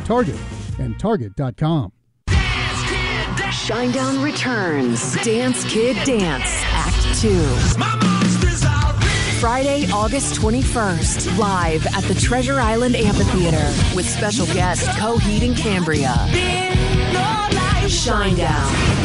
Target and Target.com. Shinedown returns. Dance Kid Dance, Act 2. Friday, August 21st, live at the Treasure Island Amphitheater with special guest Coheed and Cambria. Shinedown.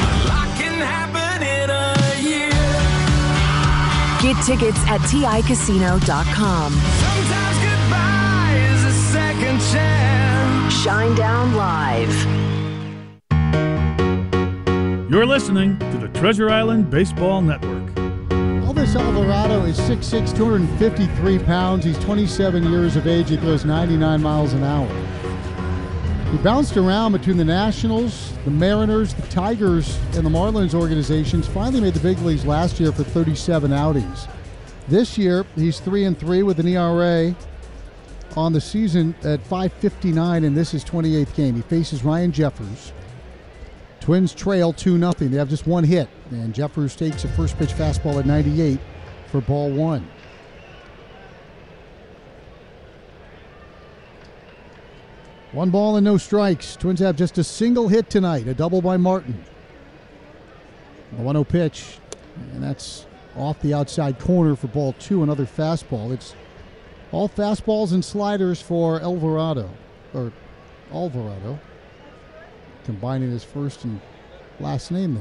Get tickets at TICasino.com. Sometimes goodbye is a second chance. Shinedown Live. You're listening to the Treasure Island Baseball Network. Elvis Alvarado is 6'6", 253 pounds. He's 27 years of age. He throws 99 miles an hour. He bounced around between the Nationals, the Mariners, the Tigers, and the Marlins organizations. Finally made the big leagues last year for 37 outings. This year, he's 3-3 with an ERA on the season at .559, and this is 28th game. He faces Ryan Jeffers. Twins trail 2-0. They have just one hit, and Jeffers takes a first pitch fastball at 98 for ball one. One ball and no strikes. Twins have just a single hit tonight, a double by Martin. The 1-0 pitch, and that's off the outside corner for ball two, another fastball. It's all fastballs and sliders for Alvarado, combining his first and last name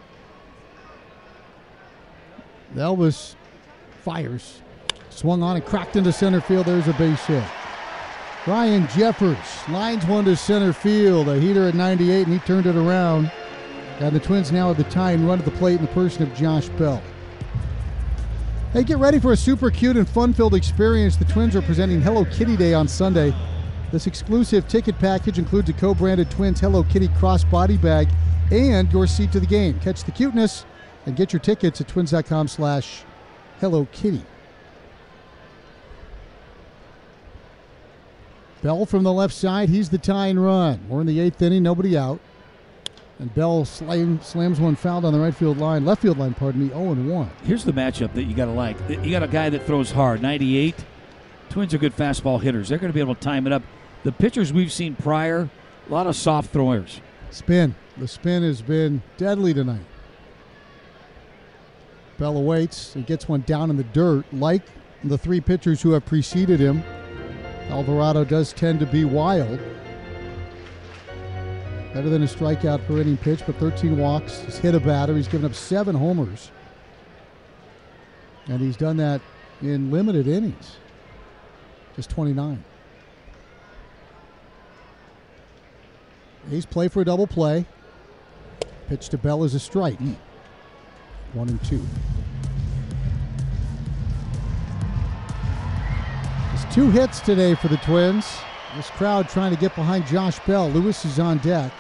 there. Elvis fires, swung on and cracked into center field. There's a base hit. Ryan Jeffers lines one to center field, a heater at 98, and he turned it around. And the Twins now have the tying run at the plate in the person of Josh Bell. Hey, get ready for a super cute and fun-filled experience. The Twins are presenting Hello Kitty Day on Sunday. This exclusive ticket package includes a co-branded Twins Hello Kitty crossbody bag and your seat to the game. Catch the cuteness and get your tickets at twins.com/Hello Kitty. Bell from the left side, he's the tying run. We're in the 8th inning, nobody out. And Bell slams one fouled on the left field line, 0-1. Here's the matchup that you got to like. You got a guy that throws hard, 98. Twins are good fastball hitters. They're going to be able to time it up. The pitchers we've seen prior, a lot of soft throwers. Spin. The spin has been deadly tonight. Bell awaits. He gets one down in the dirt. Like the three pitchers who have preceded him, Alvarado does tend to be wild. Better than a strikeout per inning pitch, but 13 walks. He's hit a batter. He's given up 7 homers. And he's done that in limited innings. Just 29. A's play for a double play. Pitch to Bell is a strike. 1-2. There's 2 hits today for the Twins. This crowd trying to get behind Josh Bell. Lewis is on deck.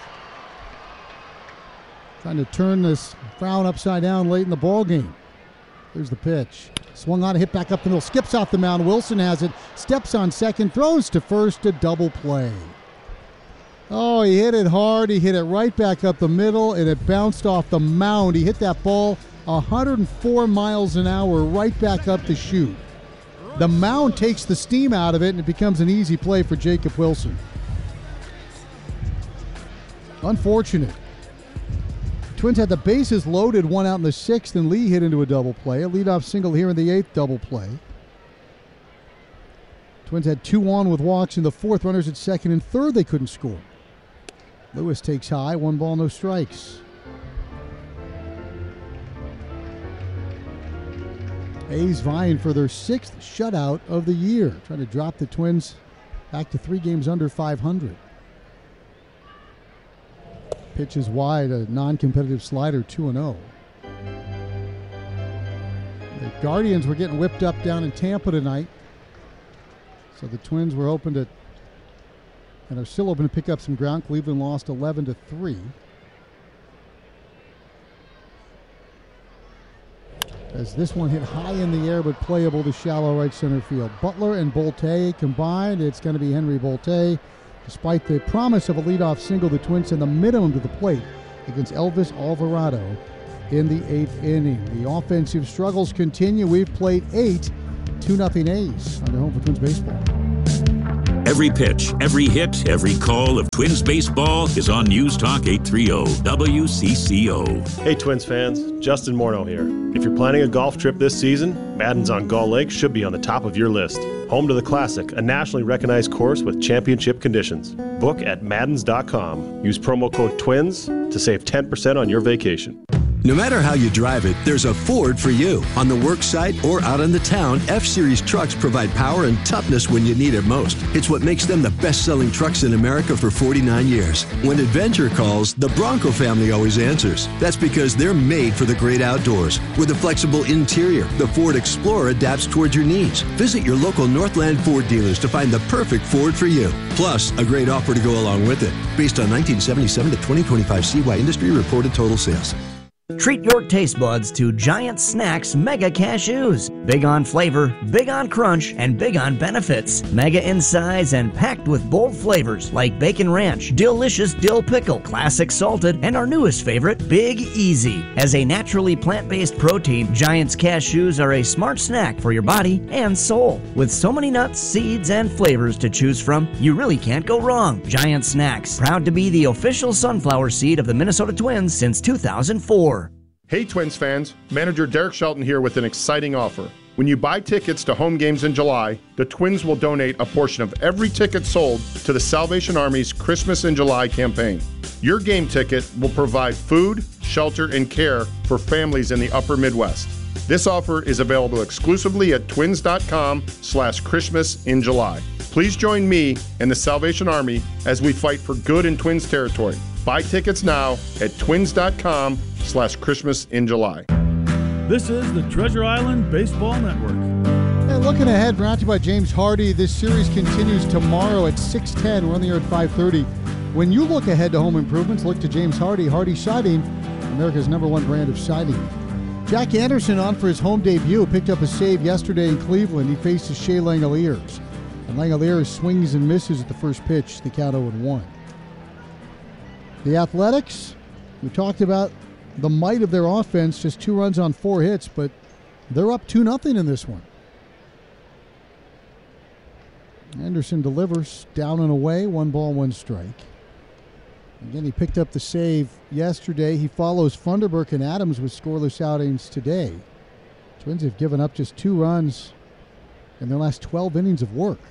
Trying to turn this frown upside down late in the ball game. Here's the pitch. Swung on, hit back up the middle, skips off the mound. Wilson has it, steps on second, throws to first, a double play. Oh, he hit it hard. He hit it right back up the middle, and it bounced off the mound. He hit that ball 104 miles an hour right back up the chute. The mound takes the steam out of it, and it becomes an easy play for Jacob Wilson. Unfortunate. Twins had the bases loaded, one out in the 6th, and Lee hit into a double play. A leadoff single here in the 8th, double play. Twins had 2 on with walks in the 4th. Runners at 2nd and 3rd, they couldn't score. Lewis takes high, 1 ball, no strikes. A's vying for their 6th shutout of the year, trying to drop the Twins back to 3 games under 500. Pitch is wide, a non-competitive slider, 2-0. The Guardians were getting whipped up down in Tampa tonight. So the Twins were hoping to, and are still hoping to pick up some ground. Cleveland lost 11-3. As this one hit high in the air but playable to shallow right center field. Butler and Bolte combined. It's going to be Henry Bolte. Despite the promise of a leadoff single, the Twins send the minimum to the plate against Elvis Alvarado in the 8th inning. The offensive struggles continue. We've played 8, 2-0 A's on their home for Twins baseball. Every pitch, every hit, every call of Twins baseball is on News Talk 830 WCCO. Hey Twins fans, Justin Morneau here. If you're planning a golf trip this season, Madden's on Gull Lake should be on the top of your list. Home to the Classic, a nationally recognized course with championship conditions. Book at Maddens.com. Use promo code TWINS to save 10% on your vacation. No matter how you drive it, there's a Ford for you. On the work site or out on the town, F-Series trucks provide power and toughness when you need it most. It's what makes them the best-selling trucks in America for 49 years. When adventure calls, the Bronco family always answers. That's because they're made for the great outdoors. With a flexible interior, the Ford Explorer adapts towards your needs. Visit your local Northland Ford dealers to find the perfect Ford for you. Plus, a great offer to go along with it. Based on 1977 to 2025 CY industry reported total sales. Treat your taste buds to Giant Snacks Mega Cashews. Big on flavor, big on crunch, and big on benefits. Mega in size and packed with bold flavors like Bacon Ranch, Delicious Dill Pickle, Classic Salted, and our newest favorite, Big Easy. As a naturally plant-based protein, Giant's Cashews are a smart snack for your body and soul. With so many nuts, seeds, and flavors to choose from, you really can't go wrong. Giant Snacks, proud to be the official sunflower seed of the Minnesota Twins since 2004. Hey Twins fans, manager Derek Shelton here with an exciting offer. When you buy tickets to home games in July, the Twins will donate a portion of every ticket sold to the Salvation Army's Christmas in July campaign. Your game ticket will provide food, shelter, and care for families in the upper Midwest. This offer is available exclusively at twins.com/Christmas in July. Please join me and the Salvation Army as we fight for good in Twins territory. Buy tickets now at twins.com/Christmas in July. This is the Treasure Island Baseball Network. And looking ahead, brought to you by James Hardy. This series continues tomorrow at 6:10. We're on the air at 5:30. When you look ahead to home improvements, look to James Hardy. Hardy Siding, America's #1 brand of siding. Jack Anderson on for his home debut. Picked up a save yesterday in Cleveland. He faces Shea Langoliers. And Langoliers swings and misses at the first pitch. The count 0-1. The Athletics, we talked about the might of their offense, just 2 runs on 4 hits, but they're up 2-0 in this one. Anderson delivers, down and away, 1 ball, 1 strike. Again, he picked up the save yesterday. He follows Funderburk and Adams with scoreless outings today. Twins have given up just 2 runs in their last 12 innings of work.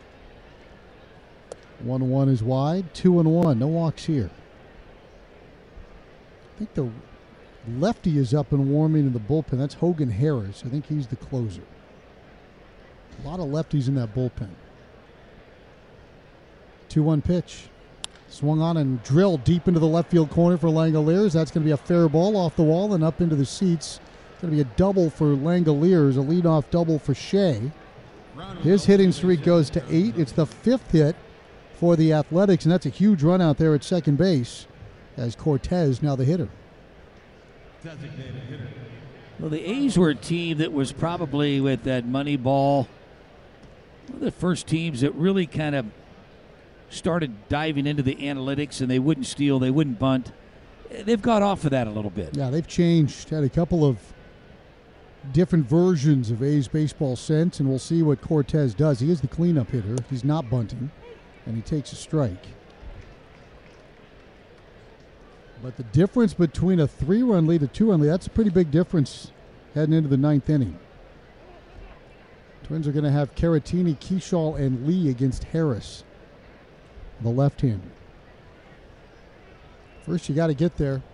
1-1 is wide, 2-1, no walks here. I think the lefty is up and warming in the bullpen. That's Hogan Harris. I think he's the closer. A lot of lefties in that bullpen. 2-1 pitch. Swung on and drilled deep into the left field corner for Langoliers. That's going to be a fair ball off the wall and up into the seats. It's going to be a double for Langoliers, a leadoff double for Shea. His hitting streak goes to 8. It's the 5th hit for the Athletics, and that's a huge run out there at second base. As Cortez now the hitter. Well, the A's were a team that was probably with that money ball, one of the first teams that really kind of started diving into the analytics, and they wouldn't steal, they wouldn't bunt. They've got off of that a little bit. Yeah, they've changed, had a couple of different versions of A's baseball since, and we'll see what Cortez does. He is the cleanup hitter. He's not bunting, and he takes a strike. But the difference between a 3-run lead, a 2-run lead, that's a pretty big difference heading into the 9th inning. Twins are going to have Caratini, Keyshaw, and Lee against Harris, the left-hander. First, you got to get there.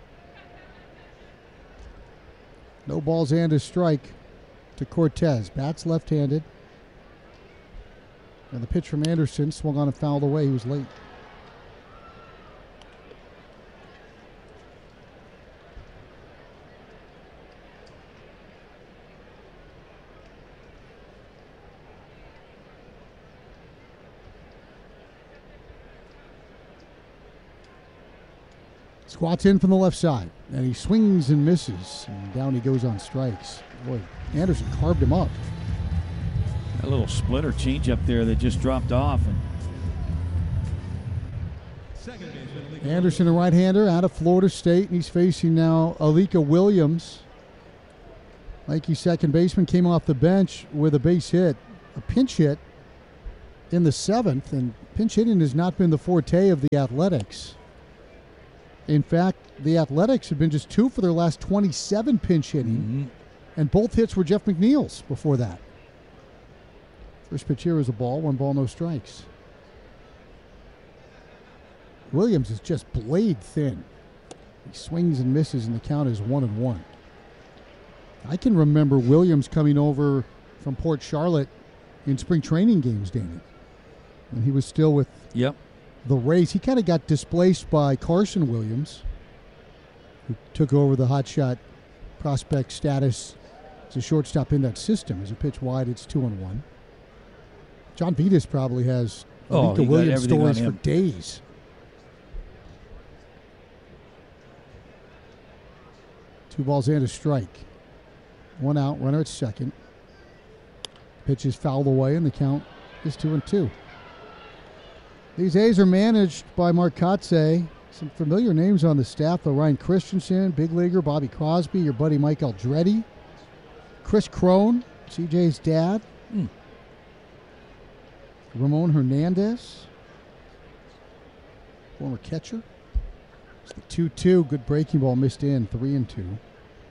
No balls and a strike to Cortez. Bats left-handed. And the pitch from Anderson swung on and fouled away. He was late. Squats in from the left side, and he swings and misses, and down he goes on strikes. Boy, Anderson carved him up. A little splitter change up there that just dropped off. Anderson, a right-hander out of Florida State, and he's facing now Alika Williams. Lanky second baseman came off the bench with a base hit, a pinch hit in the 7th, and pinch hitting has not been the forte of the Athletics. In fact, the Athletics have been just 2 for their last 27 pinch hitting, and both hits were Jeff McNeil's before that. First pitch here is a ball, 1 ball, no strikes. Williams is just blade thin. He swings and misses, and the count is 1-1. I can remember Williams coming over from Port Charlotte in spring training games, Danny, when he was still with the Rays. He kind of got displaced by Carson Williams, who took over the hotshot prospect status as a shortstop in that system. As a pitch wide, it's 2-1. John Vitas probably has the Williams stories for days. Two balls and a strike. 1 out, runner at second. Pitch is fouled away, and the count is 2-2. These A's are managed by Mark Kotsay. Some familiar names on the staff, though. Ryan Christensen, big leaguer, Bobby Crosby, your buddy Mike Aldretti, Chris Crone, CJ's dad, Ramon Hernandez, former catcher. It's the 2-2, good breaking ball missed in, 3-2.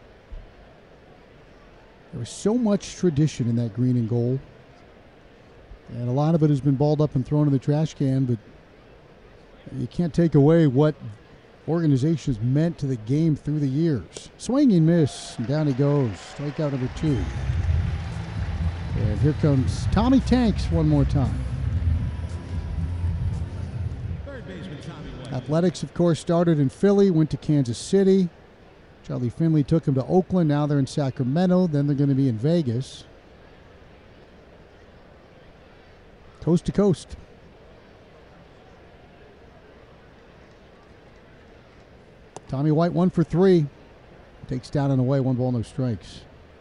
There was so much tradition in that green and gold. And a lot of it has been balled up and thrown in the trash can, but you can't take away what organizations meant to the game through the years. Swing and miss, and down he goes. Strikeout number 2. And here comes Tommy Tanks one more time. Athletics, of course, started in Philly, went to Kansas City. Charlie Finley took them to Oakland. Now they're in Sacramento. Then they're going to be in Vegas. Coast to coast. Tommy White 1 for 3. Takes down and away, 1 ball, no strikes.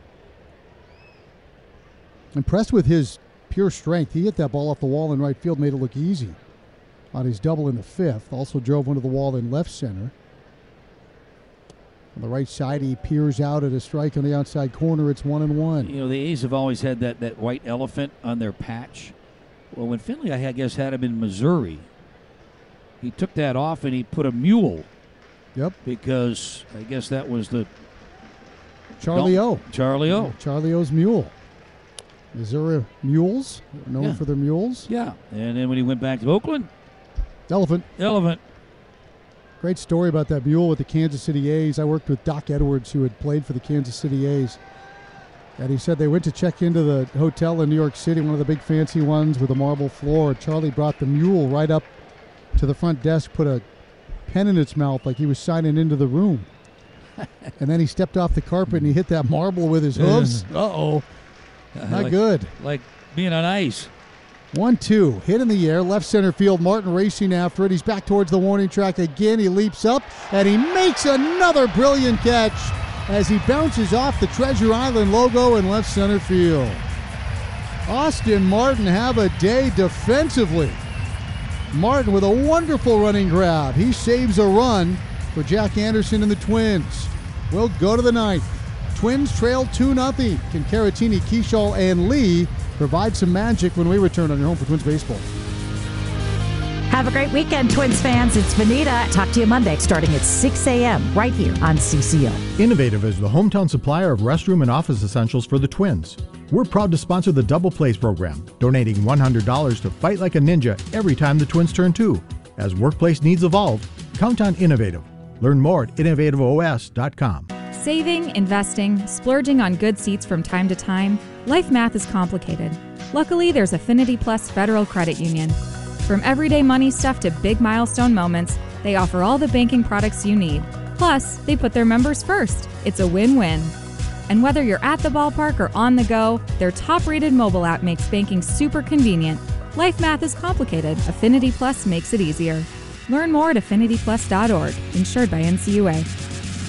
Impressed with his pure strength. He hit that ball off the wall in right field, made it look easy on his double in the 5th. Also drove into the wall in left center. On the right side, he peers out at a strike on the outside corner. It's 1-1. You know, the A's have always had that white elephant on their patch. Well, when Finley, I guess, had him in Missouri, he took that off and he put a mule. Yep. Because I guess that was the Charlie O. Charlie O. Charlie O's mule. Missouri Mules, known for their mules. Yeah. And then when he went back to Oakland, Elephant. Great story about that mule with the Kansas City A's. I worked with Doc Edwards, who had played for the Kansas City A's. And he said they went to check into the hotel in New York City, one of the big fancy ones with a marble floor. Charlie brought the mule right up to the front desk, put a pen in its mouth like he was signing into the room. And then he stepped off the carpet and he hit that marble with his hooves. Uh-oh. Not good. Like being on ice. 1-2, hit in the air, left center field. Martin racing after it. He's back towards the warning track again. He leaps up, and he makes another brilliant catch as he bounces off the Treasure Island logo in left center field. Austin Martin have a day defensively. Martin with a wonderful running grab. He saves a run for Jack Anderson and the Twins. We'll go to the 9th. Twins trail 2-0. Can Caratini, Keishall, and Lee provide some magic when we return on your home for Twins baseball? Have a great weekend, Twins fans. It's Vanita. Talk to you Monday starting at 6 a.m. right here on CCO. Innovative is the hometown supplier of restroom and office essentials for the Twins. We're proud to sponsor the Double Plays program, donating $100 to Fight Like a Ninja every time the Twins turn 2. As workplace needs evolve, count on Innovative. Learn more at innovativeos.com. Saving, investing, splurging on good seats from time to time, life math is complicated. Luckily, there's Affinity Plus Federal Credit Union. From everyday money stuff to big milestone moments, they offer all the banking products you need. Plus, they put their members first. It's a win-win. And whether you're at the ballpark or on the go, their top-rated mobile app makes banking super convenient. Life math is complicated. Affinity Plus makes it easier. Learn more at affinityplus.org. Insured by NCUA.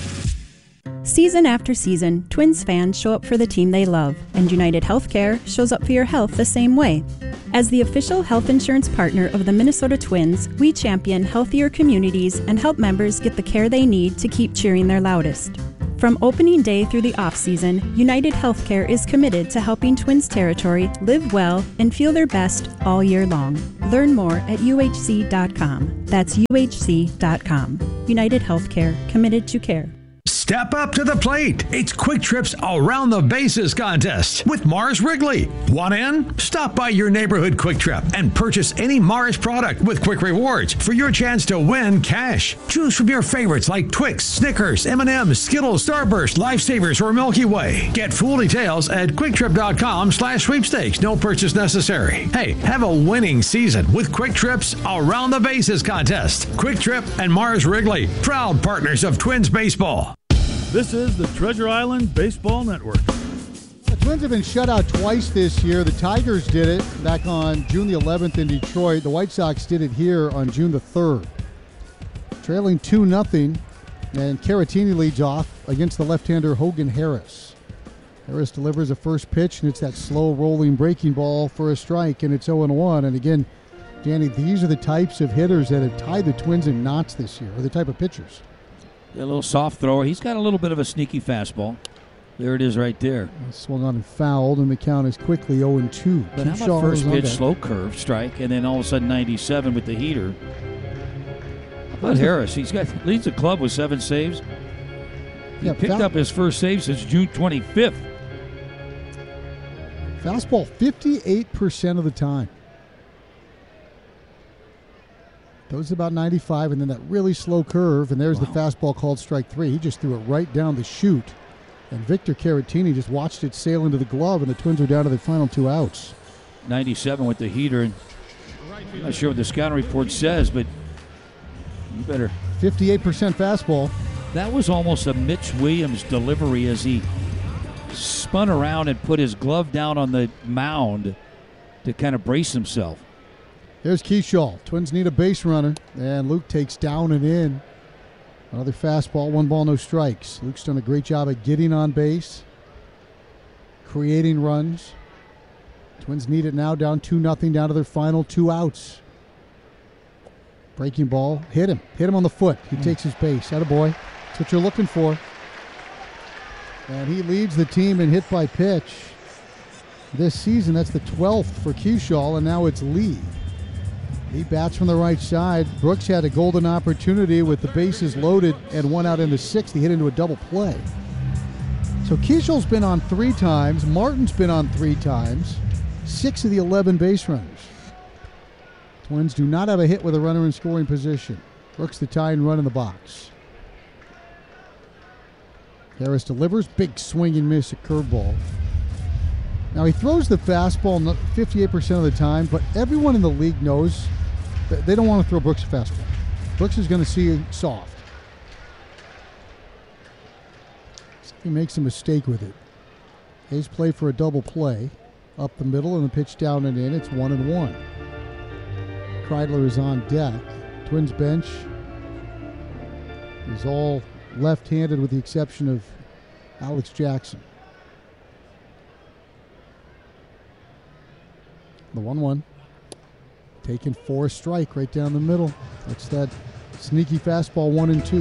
Season after season, Twins fans show up for the team they love, and United Healthcare shows up for your health the same way. As the official health insurance partner of the Minnesota Twins, we champion healthier communities and help members get the care they need to keep cheering their loudest. From opening day through the off-season, United Healthcare is committed to helping Twins Territory live well and feel their best all year long. Learn more at uhc.com. That's uhc.com. United Healthcare, committed to care. Step up to the plate. It's Quick Trip's Around the Bases contest with Mars Wrigley. Want in? Stop by your neighborhood Quick Trip and purchase any Mars product with Quick Rewards for your chance to win cash. Choose from your favorites like Twix, Snickers, M&M's, Skittles, Starburst, Lifesavers, or Milky Way. Get full details at QuickTrip.com/sweepstakes. No purchase necessary. Hey, have a winning season with Quick Trip's Around the Bases contest. Quick Trip and Mars Wrigley, proud partners of Twins baseball. This is the Treasure Island Baseball Network. The Twins have been shut out twice this year. The Tigers did it back on June the 11th in Detroit. The White Sox did it here on June the 3rd. Trailing 2-0, and Caratini leads off against the left-hander Hogan Harris. Harris delivers a first pitch, and it's that slow rolling breaking ball for a strike, and it's 0-1. And again, Danny, these are the types of hitters that have tied the Twins in knots this year, or the type of pitchers. A little soft thrower. He's got a little bit of a sneaky fastball. There it is right there. Swung on and fouled, and the count is quickly 0-2. But how about first pitch, slow curve, strike, and then all of a sudden 97 with the heater. How about Harris? Leads the club with 7 saves. He picked up his first save since June 25th. Fastball 58% of the time. Those about 95, and then that really slow curve, and there's the fastball called strike 3. He just threw it right down the chute, and Victor Caratini just watched it sail into the glove, and the Twins are down to their final 2 outs. 97 with the heater, and I'm not sure what the scouting report says, but you better. 58% fastball. That was almost a Mitch Williams delivery as he spun around and put his glove down on the mound to kind of brace himself. There's Keyshaw. Twins need a base runner, and Luke takes down and in. Another fastball, 1 ball, no strikes. Luke's done a great job of getting on base, creating runs. Twins need it now, down 2-0, down to their final 2 outs. Breaking ball, hit him on the foot. He takes his base. Attaboy. That's what you're looking for. And he leads the team in hit by pitch this season. That's the 12th for Keyshaw, and now it's Lee. He bats from the right side. Brooks had a golden opportunity with the bases loaded and 1 out in the 6th. He hit into a double play. So Keyshaw's been on 3 times. Martin's been on 3 times. 6 of the 11 base runners. Twins do not have a hit with a runner in scoring position. Brooks the tying run in the box. Harris delivers. Big swing and miss, a curveball. Now he throws the fastball 58% of the time, but everyone in the league knows that they don't want to throw Brooks a fastball. Brooks is going to see it soft. So he makes a mistake with it. Hayes play for a double play. Up the middle and the pitch down and in. It's 1-1. Kreidler is on deck. Twins bench is all left-handed with the exception of Alex Jackson. The 1-1. Taken for a strike right down the middle. That's that sneaky fastball 1-2.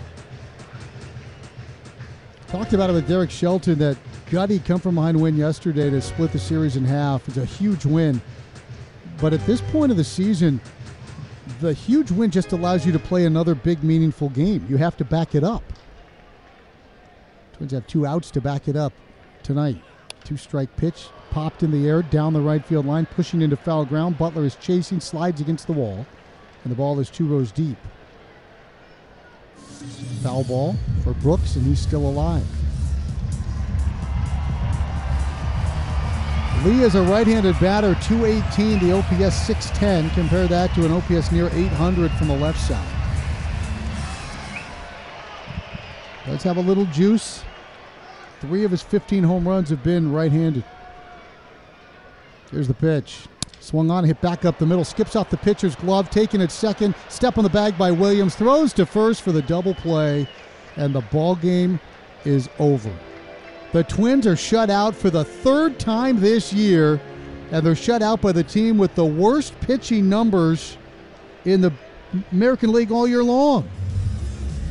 Talked about it with Derek Shelton, that gutty come from behind win yesterday to split the series in half. It's a huge win. But at this point of the season, the huge win just allows you to play another big, meaningful game. You have to back it up. Twins have 2 outs to back it up tonight. 2-strike pitch, popped in the air, down the right field line, pushing into foul ground. Butler is chasing, slides against the wall, and the ball is 2 rows deep. Foul ball for Brooks, and he's still alive. Lee is a right-handed batter, 218, the OPS 610. Compare that to an OPS near 800 from the left side. Let's have a little juice. 3 of his 15 home runs have been right-handed. Here's the pitch. Swung on, hit back up the middle, skips off the pitcher's glove, taken at second, step on the bag by Williams, throws to first for the double play, and the ball game is over. The Twins are shut out for the 3rd time this year, and they're shut out by the team with the worst pitching numbers in the American League all year long.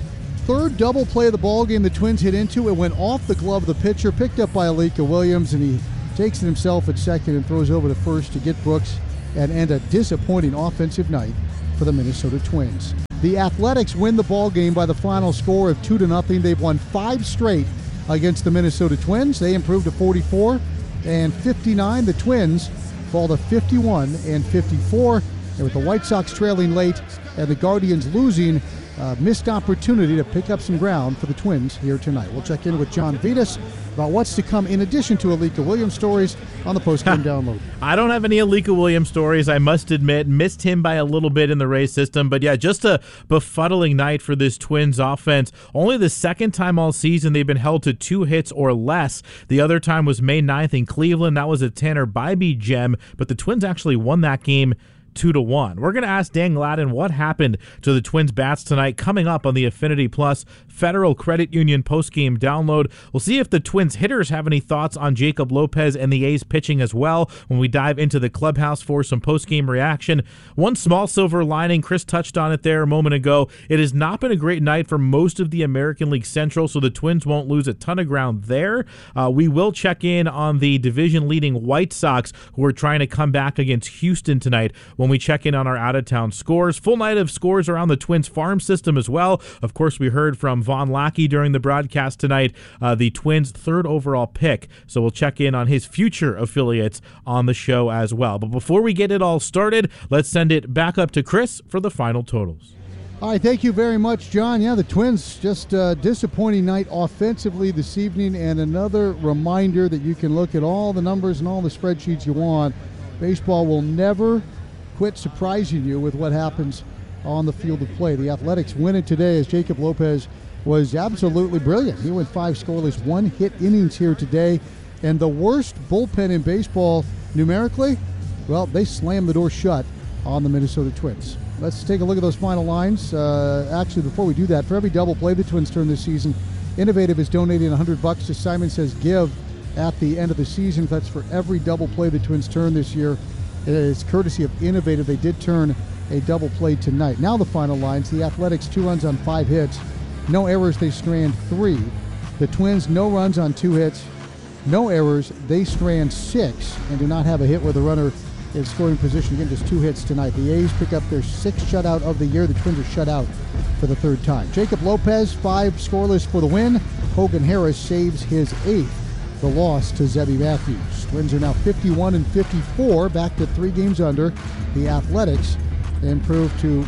third double play of the ball game the Twins hit into. It went off the glove of the pitcher, picked up by Alika Williams, and he takes it himself at second and throws over to first to get Brooks and end a disappointing offensive night for the Minnesota Twins. The Athletics win the ball game by the final score of 2-0. They've won 5 straight against the Minnesota Twins. They improved to 44 and 59. The Twins fall to 51 and 54. And with the White Sox trailing late and the Guardians losing, missed opportunity to pick up some ground for the Twins here tonight. We'll check in with John Vitas about what's to come in addition to Alika Williams stories on the postgame download. I don't have any Alika Williams stories, I must admit. Missed him by a little bit in the Rays system. But yeah, just a befuddling night for this Twins offense. Only the second time all season they've been held to 2 hits or less. The other time was May 9th in Cleveland. That was a Tanner Bybee gem. But the Twins actually won that game 2-1. We're going to ask Dan Gladden what happened to the Twins bats tonight, coming up on the Affinity Plus Federal Credit Union postgame download. We'll see if the Twins hitters have any thoughts on Jacob Lopez and the A's pitching as well when we dive into the clubhouse for some postgame reaction. One small silver lining, Chris touched on it there a moment ago. It has not been a great night for most of the American League Central, so the Twins won't lose a ton of ground there. We will check in on the division-leading White Sox, who are trying to come back against Houston tonight when we check in on our out-of-town scores. Full night of scores around the Twins farm system as well. Of course, we heard from Von Lackey during the broadcast tonight, the Twins' 3rd overall pick. So we'll check in on his future affiliates on the show as well. But before we get it all started, let's send it back up to Chris for the final totals. All right, thank you very much, John. Yeah, the Twins, just a disappointing night offensively this evening, and another reminder that you can look at all the numbers and all the spreadsheets you want. Baseball will never quit surprising you with what happens on the field of play. The Athletics win it today as Jacob Lopez was absolutely brilliant. He went 5 scoreless, 1-hit innings here today. And the worst bullpen in baseball numerically, well, they slammed the door shut on the Minnesota Twins. Let's take a look at those final lines. Actually, before we do that, for every double play the Twins turn this season, Innovative is donating $100 to Simon Says Give at the end of the season. That's for every double play the Twins turn this year. It's courtesy of Innovative. They did turn a double play tonight. Now the final lines. The Athletics 2 runs on 5 hits. No errors, they strand 3. The Twins, no runs on 2 hits. No errors, they strand 6 and do not have a hit with a runner in scoring position. Again, just 2 hits tonight. The A's pick up their 6th shutout of the year. The Twins are shut out for the 3rd time. Jacob Lopez, 5 scoreless for the win. Hogan Harris saves his 8th. The loss to Zebby Matthews. Twins are now 51 and 54, back to 3 games under. The Athletics improved to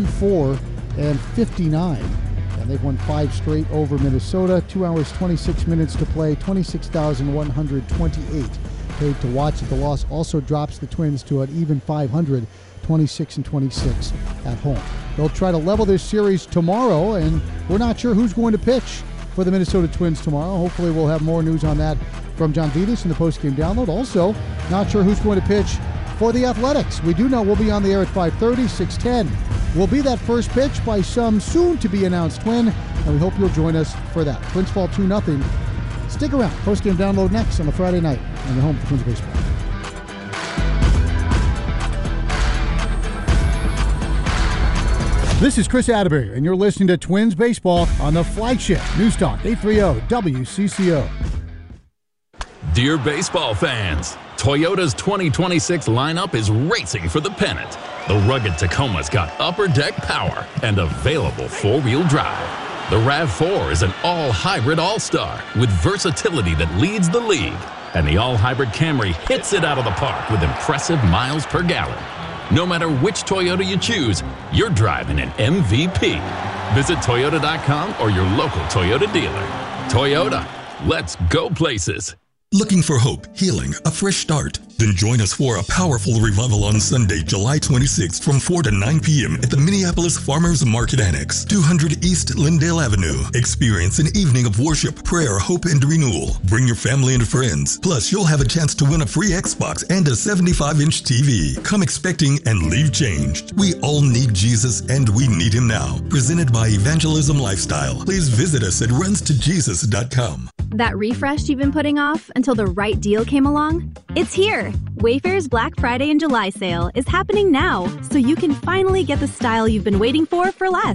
44 and 59. And they've won 5 straight over Minnesota. 2 hours, 26 minutes to play, 26,128 paid to watch it. The loss also drops the Twins to an even 500, 26 and 26 at home. They'll try to level this series tomorrow, and we're not sure who's going to pitch for the Minnesota Twins tomorrow. Hopefully we'll have more news on that from John Vitas in the postgame download. Also, not sure who's going to pitch for the Athletics. We do know we'll be on the air at 5:30, 6:10. Will be that first pitch by some soon-to-be-announced Twin, and we hope you'll join us for that. Twins fall 2-0. Stick around. Postgame download next on a Friday night on the home for Twins baseball. This is Chris Atterbury, and you're listening to Twins Baseball on the flagship News Talk 830 WCCO. Dear baseball fans, Toyota's 2026 lineup is racing for the pennant. The rugged Tacoma's got upper deck power and available four-wheel drive. The RAV4 is an all-hybrid all-star with versatility that leads the league. And the all-hybrid Camry hits it out of the park with impressive miles per gallon. No matter which Toyota you choose, you're driving an MVP. Visit Toyota.com or your local Toyota dealer. Toyota, let's go places. Looking for hope, healing, a fresh start? Then join us for a powerful revival on Sunday, July 26th from 4 to 9 p.m. at the Minneapolis Farmers Market Annex, 200 East Lindale Avenue. Experience an evening of worship, prayer, hope, and renewal. Bring your family and friends. Plus, you'll have a chance to win a free Xbox and a 75-inch TV. Come expecting and leave changed. We all need Jesus, and we need him now. Presented by Evangelism Lifestyle. Please visit us at runstojesus.com. That refresh you've been putting off until the right deal came along? It's here! Wayfair's Black Friday and July sale is happening now, so you can finally get the style you've been waiting for less.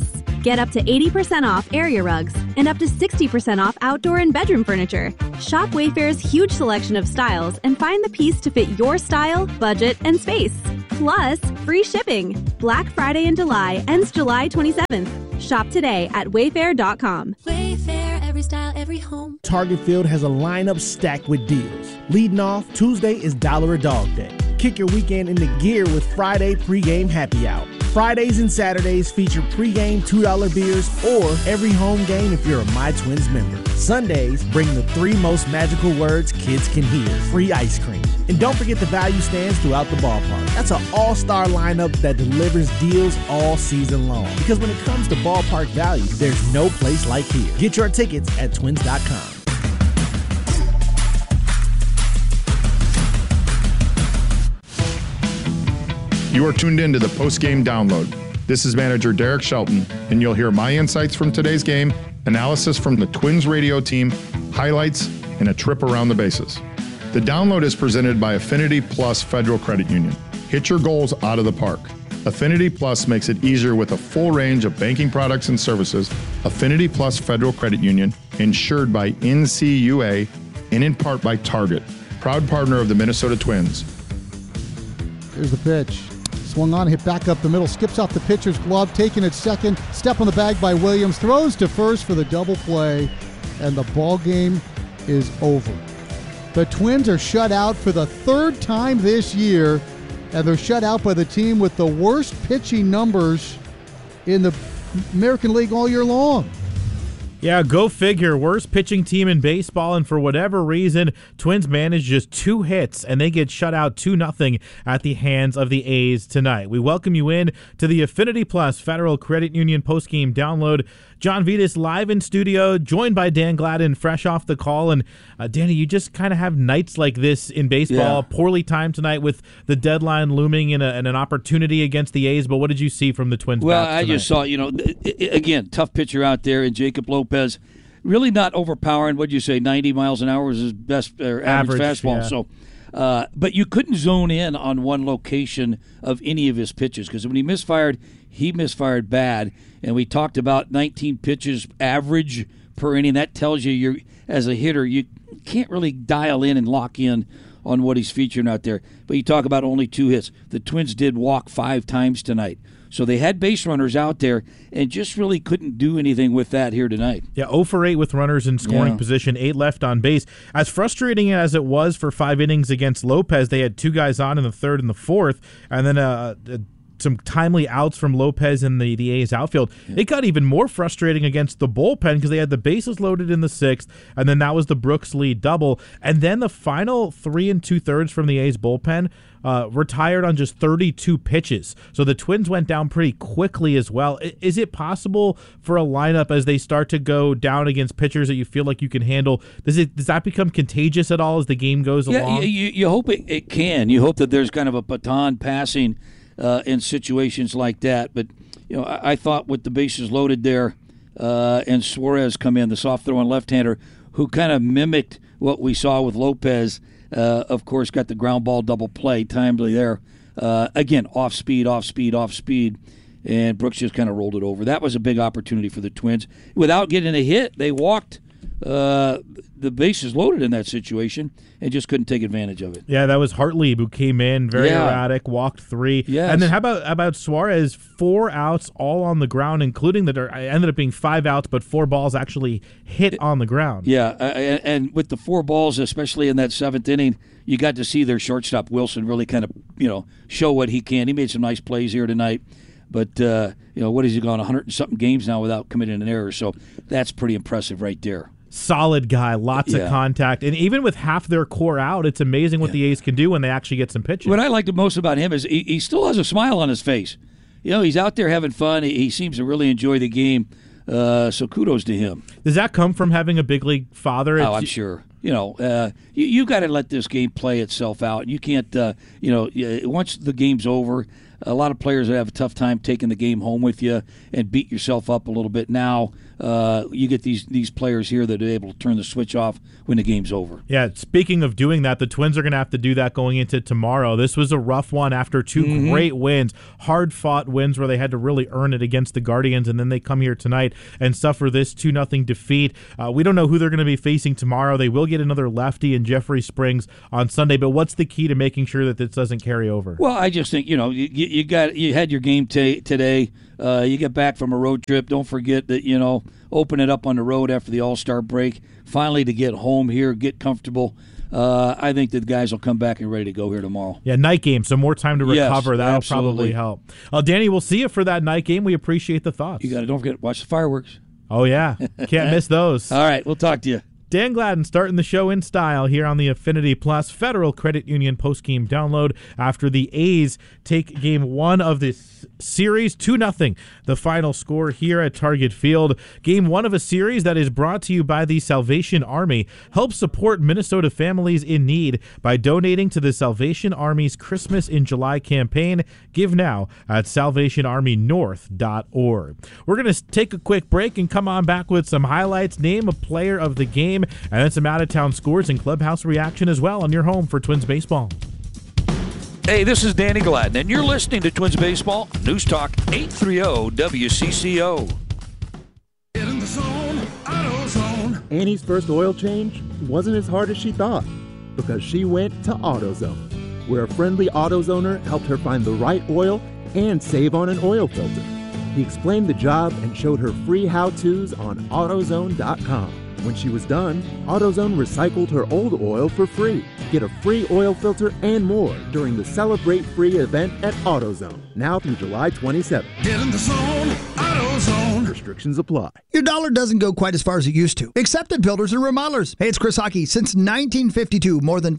Get up to 80% off area rugs and up to 60% off outdoor and bedroom furniture. Shop Wayfair's huge selection of styles and find the piece to fit your style, budget, and space. Plus, free shipping. Black Friday in July ends July 27th. Shop today at wayfair.com. Wayfair, every style, every home. Target Field has a lineup stacked with deals. Leading off, Tuesday is $1 a Dog Day. Kick your weekend into gear with Friday pregame happy hour. Fridays and Saturdays feature pregame $2 beers or every home game if you're a My Twins member. Sundays bring the 3 most magical words kids can hear: free ice cream. And don't forget the value stands throughout the ballpark. That's an all-star lineup that delivers deals all season long. Because when it comes to ballpark value, there's no place like here. Get your tickets at twins.com. You are tuned in to the post-game download. This is manager Derek Shelton, and you'll hear my insights from today's game, analysis from the Twins radio team, highlights, and a trip around the bases. The download is presented by Affinity Plus Federal Credit Union. Hit your goals out of the park. Affinity Plus makes it easier with a full range of banking products and services. Affinity Plus Federal Credit Union, insured by NCUA and in part by Target, proud partner of the Minnesota Twins. Here's the pitch. Swung on, hit back up the middle, skips off the pitcher's glove, taking it second. Step on the bag by Williams, throws to first for the double play, and the ball game is over. The Twins are shut out for the 3rd time this year, and they're shut out by the team with the worst pitching numbers in the American League all year long. Yeah, go figure. Worst pitching team in baseball, and for whatever reason, Twins managed just 2 hits, and they get shut out 2-0 at the hands of the A's tonight. We welcome you in to the Affinity Plus Federal Credit Union postgame download. John Vitas live in studio, joined by Dan Gladden, fresh off the call. And Danny, you just kind of have nights like this in baseball. Yeah. Poorly timed tonight with the deadline looming and an opportunity against the A's. But what did you see from the Twins? Well, I just saw, again, tough pitcher out there in Jacob Lopez. Really not overpowering. What'd you say? 90 miles an hour was his best average fastball. Yeah. So, but you couldn't zone in on one location of any of his pitches because when he misfired bad. And we talked about 19 pitches average per inning. That tells you as a hitter, you can't really dial in and lock in on what he's featuring out there. But you talk about only 2 hits. The Twins did walk 5 times tonight. So they had base runners out there and just really couldn't do anything with that here tonight. Yeah, 0 for 8 with runners in scoring position, 8 left on base. As frustrating as it was for 5 innings against Lopez, they had 2 guys on in the 3rd and the 4th, and then some timely outs from Lopez in the A's outfield. It got even more frustrating against the bullpen because they had the bases loaded in the 6th, and then that was the Brooks Lee double. And then the final 3 2/3 from the A's bullpen retired on just 32 pitches. So the Twins went down pretty quickly as well. Is it possible for a lineup as they start to go down against pitchers that you feel like you can handle? Does that become contagious at all as the game goes along? You hope it can. You hope that there's kind of a baton passing in situations like that. But, I thought with the bases loaded there and Suarez come in, the soft throwing left-hander, who kind of mimicked what we saw with Lopez, of course, got the ground ball double play timely there. Again, off speed, and Brooks just kind of rolled it over. That was a big opportunity for the Twins. Without getting a hit, they walked the bases loaded in that situation and just couldn't take advantage of it. Yeah, that was Hartlieb who came in very erratic, walked 3. Yes. And then how about Suarez? 4 outs all on the ground, including ended up being 5 outs, but 4 balls actually hit on the ground. Yeah, and with the 4 balls, especially in that 7th inning, you got to see their shortstop Wilson really kind of show what he can. He made some nice plays here tonight. But, what has he gone 100-something games now without committing an error? So that's pretty impressive right there. Solid guy, lots of contact. And even with half their core out, it's amazing what the A's can do when they actually get some pitches. What I liked most about him is he still has a smile on his face. He's out there having fun. He seems to really enjoy the game. So kudos to him. Does that come from having a big league father? I'm sure. You got to let this game play itself out. You can't, once the game's over, a lot of players have a tough time taking the game home with you and beat yourself up a little bit. Now you get these players here that are able to turn the switch off when the game's over. Yeah, speaking of doing that, the Twins are going to have to do that going into tomorrow. This was a rough one after two great wins, hard-fought wins where they had to really earn it against the Guardians, and then they come here tonight and suffer this 2-0 defeat. We don't know who they're going to be facing tomorrow. They will get another lefty in Jeffrey Springs on Sunday, but what's the key to making sure that this doesn't carry over? Well, I just think, you had your game today. You get back from a road trip. Don't forget that, open it up on the road after the All-Star break. Finally to get home here, get comfortable. I think that the guys will come back and ready to go here tomorrow. Yeah, night game, so more time to recover. Yes, that'll absolutely. probably help. Danny, we'll see you for that night game. We appreciate the thoughts. You got to, don't forget, watch the fireworks. Oh, yeah. Can't miss those. All right, we'll talk to you. Dan Gladden starting the show in style here on the Affinity Plus Federal Credit Union postgame download after the A's take game one of this series 2-0. The final score here at Target Field. Game one of a series that is brought to you by the Salvation Army. Help support Minnesota families in need by donating to the Salvation Army's Christmas in July campaign. Give now at salvationarmynorth.org. We're going to take a quick break and come on back with some highlights, name a player of the game, and then some out-of-town scores and clubhouse reaction as well on your home for Twins baseball. Hey, this is Danny Gladden, and you're listening to Twins Baseball, News Talk 830 WCCO. Get in the zone, AutoZone. Annie's first oil change wasn't as hard as she thought because she went to AutoZone, where a friendly AutoZoner helped her find the right oil and save on an oil filter. He explained the job and showed her free how-tos on AutoZone.com. When she was done, AutoZone recycled her old oil for free. Get a free oil filter and more during the Celebrate Free event at AutoZone, now through July 27th. Get in the zone, AutoZone. Restrictions apply. Your dollar doesn't go quite as far as it used to, except at Builders and Remodelers. Hey, it's Chris Hockey. Since 1952, more than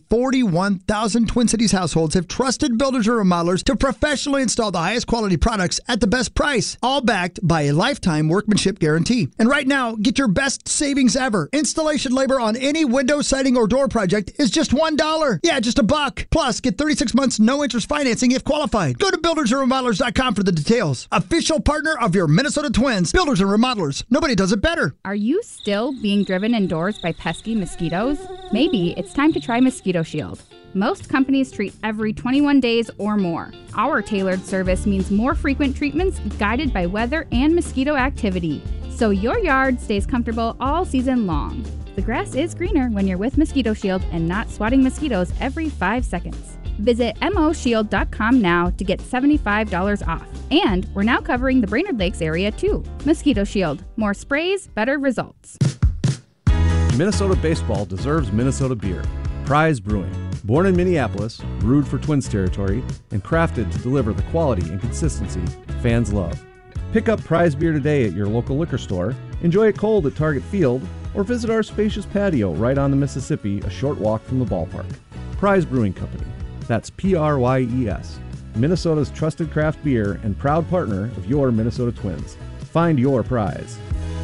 41,000 Twin Cities households have trusted Builders and Remodelers to professionally install the highest quality products at the best price, all backed by a lifetime workmanship guarantee. And right now, get your best savings ever. Installation labor on any window, siding, or door project is just $1. Yeah, just $1. Plus, get 36 months no interest financing if qualified. Go to buildersandremodelers.com for the details. Official partner of your Minnesota Twins, Builders and Remodelers. Nobody does it better. Are you still being driven indoors by pesky mosquitoes? Maybe it's time to try Mosquito Shield. Most companies treat every 21 days or more. Our tailored service means more frequent treatments guided by weather and mosquito activity, so your yard stays comfortable all season long. The grass is greener when you're with Mosquito Shield and not swatting mosquitoes every 5 seconds. Visit moshield.com now to get $75 off. And we're now covering the Brainerd Lakes area too. Mosquito Shield. More sprays, better results. Minnesota baseball deserves Minnesota beer. Prize Brewing. Born in Minneapolis, brewed for Twins territory, and crafted to deliver the quality and consistency fans love. Pick up Prize beer today at your local liquor store, enjoy it cold at Target Field, or visit our spacious patio right on the Mississippi, a short walk from the ballpark. Prize Brewing Company. That's Pryes. Minnesota's trusted craft beer and proud partner of your Minnesota Twins. Find your prize.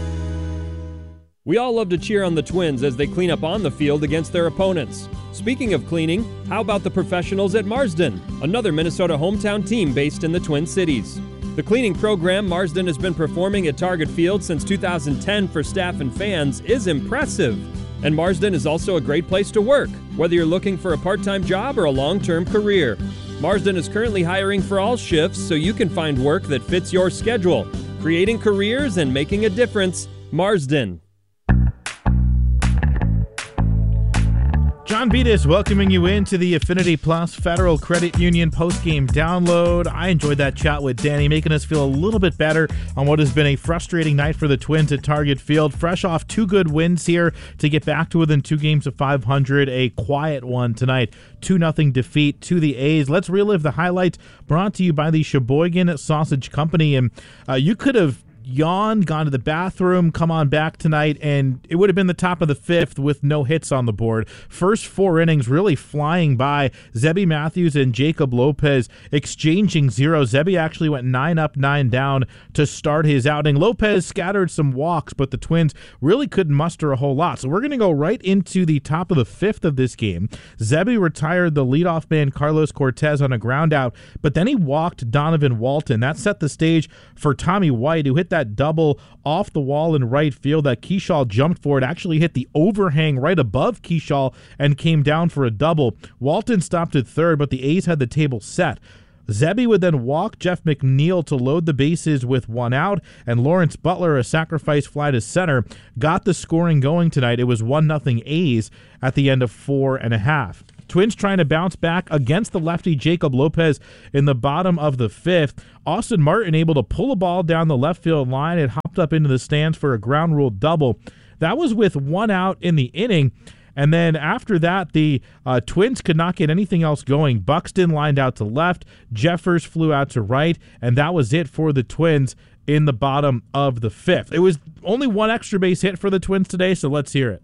We all love to cheer on the Twins as they clean up on the field against their opponents. Speaking of cleaning, how about the professionals at Marsden, another Minnesota hometown team based in the Twin Cities? The cleaning program Marsden has been performing at Target Field since 2010 for staff and fans is impressive. And Marsden is also a great place to work, whether you're looking for a part-time job or a long-term career. Marsden is currently hiring for all shifts so you can find work that fits your schedule. Creating careers and making a difference. Marsden. John Beatis welcoming you into the Affinity Plus Federal Credit Union postgame download. I enjoyed that chat with Danny, making us feel a little bit better on what has been a frustrating night for the Twins at Target Field. Fresh off 2 good wins here to get back to within 2 games of 500. A quiet one tonight. 2-0 defeat to the A's. Let's relive the highlights brought to you by the Sheboygan Sausage Company. And you could have yawned, gone to the bathroom, come on back tonight, and it would have been the top of the fifth with no hits on the board. First 4 innings really flying by. Zebby Matthews and Jacob Lopez exchanging zeros. Zebby actually went 9 up, 9 down to start his outing. Lopez scattered some walks, but the Twins really couldn't muster a whole lot. So we're going to go right into the top of the fifth of this game. Zebby retired the leadoff man Carlos Cortez on a ground out, but then he walked Donovan Walton. That set the stage for Tommy White, who hit that double off the wall in right field that Keyshaw jumped for. It actually hit the overhang right above Keyshaw and came down for a double. Walton stopped at third, but the A's had the table set. Zebby would then walk Jeff McNeil to load the bases with 1 out, and Lawrence Butler, a sacrifice fly to center, got the scoring going tonight. It was 1-0 A's at the end of 4.5. Twins trying to bounce back against the lefty Jacob Lopez in the bottom of the fifth. Austin Martin able to pull a ball down the left field line. It hopped up into the stands for a ground rule double. That was with 1 out in the inning. And then after that, the Twins could not get anything else going. Buxton lined out to left. Jeffers flew out to right. And that was it for the Twins in the bottom of the fifth. It was only 1 extra base hit for the Twins today, so let's hear it.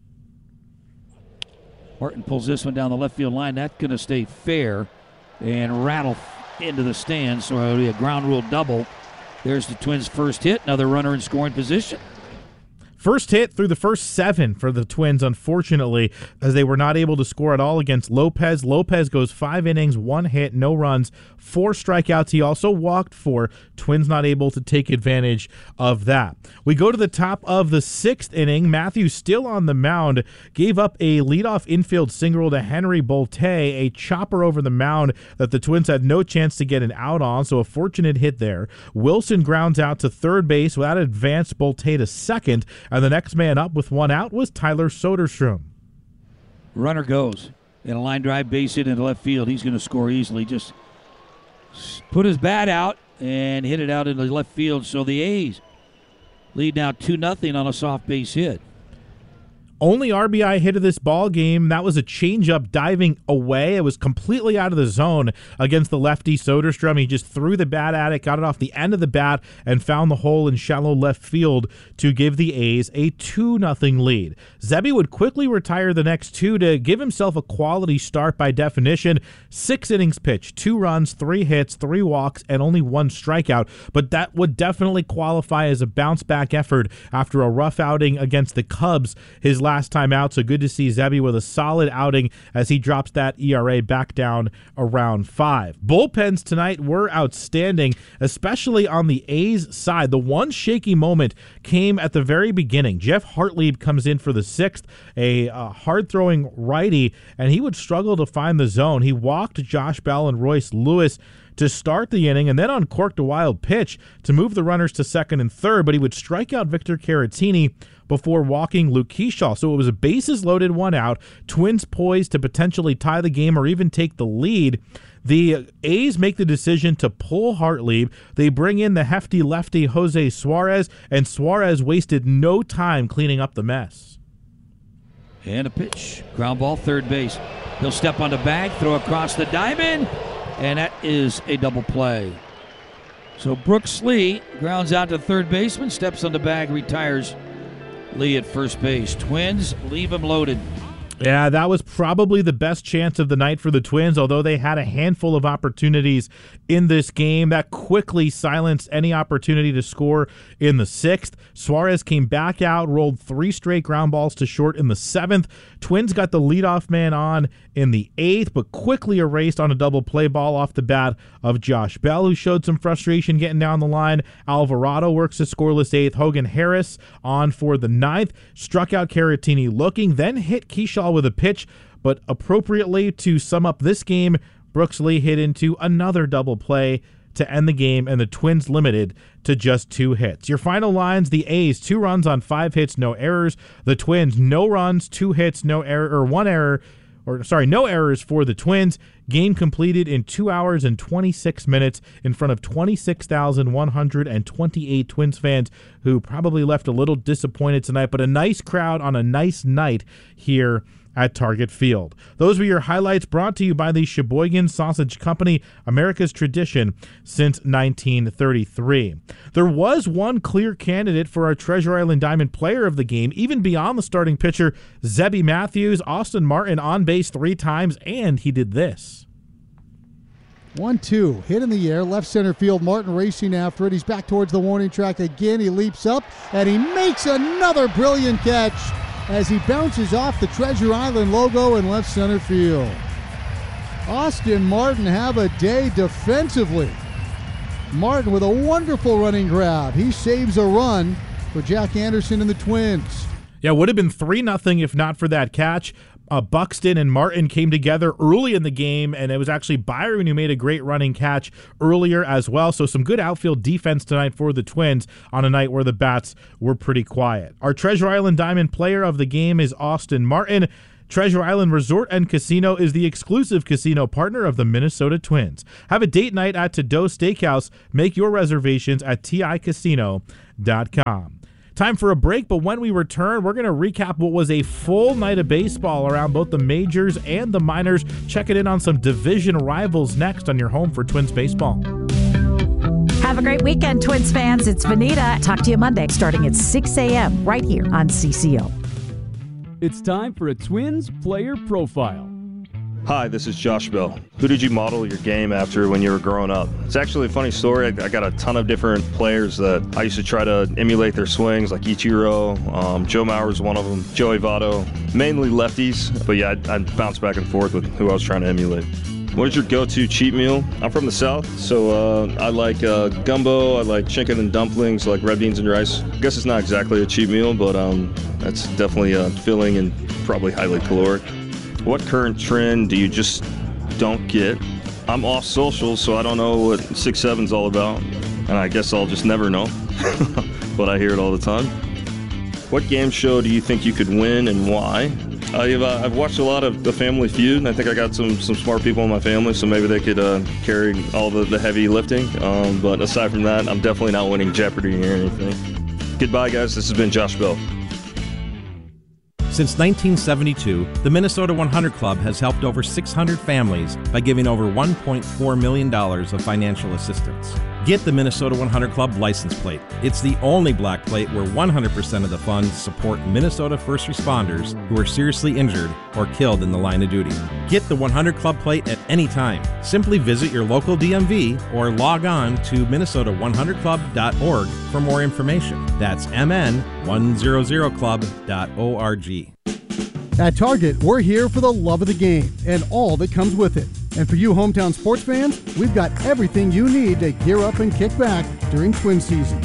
Martin pulls this one down the left field line. That's going to stay fair and rattle into the stands. So it'll be a ground rule double. There's the Twins' first hit. Another runner in scoring position. First hit through the first 7 for the Twins, unfortunately, as they were not able to score at all against Lopez. Lopez goes 5 innings, 1 hit, no runs, 4 strikeouts. He also walked 4. Twins not able to take advantage of that. We go to the top of the 6th inning. Matthews still on the mound, gave up a leadoff infield single to Henry Bolte, a chopper over the mound that the Twins had no chance to get an out on, so a fortunate hit there. Wilson grounds out to third base without advanced Bolte to second, and the next man up with 1 out was Tyler Soderstrom. Runner goes. And a line drive base hit into left field. He's going to score easily. Just put his bat out and hit it out into left field. So the A's lead now 2-0 on a soft base hit. Only RBI hit of this ball game. That was a changeup diving away. It was completely out of the zone against the lefty Soderstrom. He just threw the bat at it, got it off the end of the bat, and found the hole in shallow left field to give the A's a 2-0 lead. Zebby would quickly retire the next 2 to give himself a quality start by definition. 6 innings pitched, 2 runs, 3 hits, 3 walks, and only 1 strikeout. But that would definitely qualify as a bounce-back effort after a rough outing against the Cubs his last time out. So good to see Zebby with a solid outing as he drops that ERA back down around 5. Bullpens tonight were outstanding, especially on the A's side. The one shaky moment came at the very beginning. Jeff Hartlieb comes in for the 6th, a hard-throwing righty, and he would struggle to find the zone. He walked Josh Bell and Royce Lewis to start the inning and then uncorked a wild pitch to move the runners to second and third, but he would strike out Victor Caratini before walking Luke Keyshaw. So it was a bases-loaded 1 out, Twins poised to potentially tie the game or even take the lead. The A's make the decision to pull Hartlieb. They bring in the hefty lefty Jose Suarez, and Suarez wasted no time cleaning up the mess. And a pitch. Ground ball, third base. He'll step on the bag, throw across the diamond, and that is a double play. So Brooks Lee grounds out to third baseman, steps on the bag, retires Lee at first base. Twins leave him loaded. Yeah, that was probably the best chance of the night for the Twins, although they had a handful of opportunities in this game. That quickly silenced any opportunity to score in the 6th. Suarez came back out, rolled 3 straight ground balls to short in the 7th. Twins got the leadoff man on in the 8th, but quickly erased on a double play ball off the bat of Josh Bell, who showed some frustration getting down the line. Alvarado works a scoreless 8th. Hogan Harris on for the 9th. Struck out Caratini looking, then hit Keyshaw with a pitch, but appropriately to sum up this game, Brooks Lee hit into another double play to end the game, and the Twins limited to just 2 hits. Your final lines: the A's 2 runs on 5 hits, no errors. The Twins no runs, 2 hits, no error, or 1 error. No errors for the Twins. Game completed in 2 hours and 26 minutes in front of 26,128 Twins fans who probably left a little disappointed tonight, but a nice crowd on a nice night here at Target Field. Those were your highlights, brought to you by the Sheboygan Sausage Company, America's tradition since 1933. There was one clear candidate for our Treasure Island Diamond Player of the Game, even beyond the starting pitcher, Zebby Matthews. Austin Martin on base 3 times, and he did this. 1-2, hit in the air, left center field. Martin racing after it. He's back towards the warning track again. He leaps up, and he makes another brilliant catch as he bounces off the Treasure Island logo in left center field. Austin Martin have a day defensively. Martin with a wonderful running grab. He saves a run for Jack Anderson and the Twins. Yeah, would have been 3-0 if not for that catch. Buxton and Martin came together early in the game, and it was actually Byron who made a great running catch earlier as well. So some good outfield defense tonight for the Twins on a night where the bats were pretty quiet. Our Treasure Island Diamond Player of the Game is Austin Martin. Treasure Island Resort and Casino is the exclusive casino partner of the Minnesota Twins. Have a date night at To-Do Steakhouse. Make your reservations at ticasino.com. Time for a break, but when we return, we're going to recap what was a full night of baseball around both the majors and the minors. Checking in on some division rivals next on your home for Twins baseball. Have a great weekend, Twins fans. It's Vanita. Talk to you Monday starting at 6 a.m. right here on CCO. It's time for a Twins player profile. Hi, this is Josh Bell. Who did you model your game after when you were growing up? It's actually a funny story. I got a ton of different players that I used to try to emulate their swings, like Ichiro, Joe Mauer's one of them, Joey Votto, mainly lefties, but yeah, I'd bounce back and forth with who I was trying to emulate. What is your go-to cheat meal? I'm from the South, so I like gumbo, I like chicken and dumplings, I like red beans and rice. I guess it's not exactly a cheat meal, but that's definitely filling and probably highly caloric. What current trend do you just don't get? I'm off social, so I don't know what 6'7's all about, and I guess I'll just never know, but I hear it all the time. What game show do you think you could win and why? I've watched a lot of The Family Feud, and I think I got some smart people in my family, so maybe they could carry all the heavy lifting. But aside from that, I'm definitely not winning Jeopardy or anything. Goodbye, guys. This has been Josh Bell. Since 1972, the Minnesota 100 Club has helped over 600 families by giving over $1.4 million of financial assistance. Get the Minnesota 100 Club license plate. It's the only black plate where 100% of the funds support Minnesota first responders who are seriously injured or killed in the line of duty. Get the 100 Club plate at any time. Simply visit your local DMV or log on to minnesota100club.org for more information. That's mn100club.org. At Target, we're here for the love of the game and all that comes with it. And for you hometown sports fans, we've got everything you need to gear up and kick back during Twin season.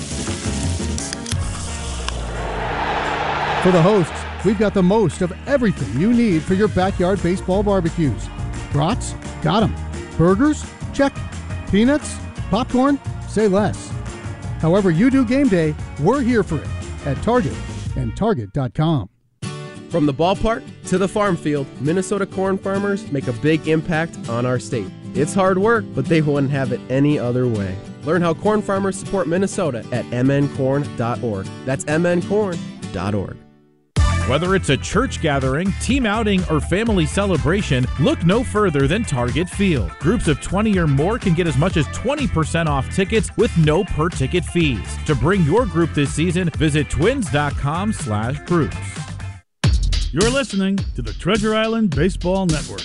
For the hosts, we've got the most of everything you need for your backyard baseball barbecues. Brats? Got 'em. Burgers? Check. Peanuts? Popcorn? Say less. However you do game day, we're here for it at Target and Target.com. From the ballpark to the farm field, Minnesota corn farmers make a big impact on our state. It's hard work, but they wouldn't have it any other way. Learn how corn farmers support Minnesota at mncorn.org. That's mncorn.org. Whether it's a church gathering, team outing, or family celebration, look no further than Target Field. Groups of 20 or more can get as much as 20% off tickets with no per-ticket fees. To bring your group this season, visit twins.com/groups. You're listening to the Treasure Island Baseball Network.